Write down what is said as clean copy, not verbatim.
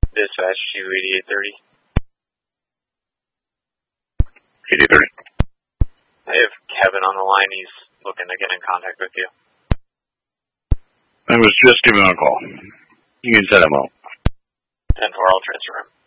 Dispatch to 8830. 8830. I have Kevin on the line. He's looking to get in contact with you. I was just giving him a call. You can set him up. 10-4, I'll transfer him.